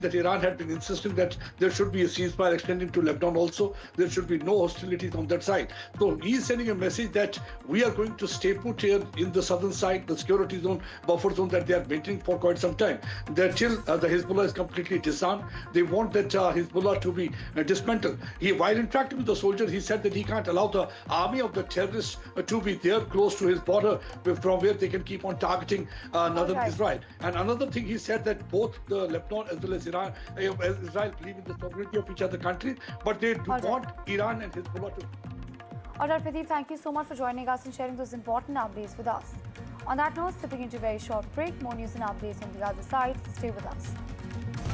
that Iran had been insisting that there should be a ceasefire extending to Lebanon also. There should be no hostilities on that side. So he's sending a message that we are going to stay put here in the southern side, the security zone, buffer zone that they are maintaining for quite some time. That till the Hezbollah is completely disarmed, they want that Hezbollah to be dismantled. While interacting with the soldiers, he said that he can't allow the army of the terrorists to be there close to his border from where they can keep on targeting northern Israel. And another thing he said that both the Lebanon as well as Israel believe in the sovereignty of each other countries, but they do want Iran and Hezbollah to. All right, Pradeep, thank you so much for joining us and sharing those important updates with us. On that note, slipping into a very short break, more news and updates on the other side. Stay with us.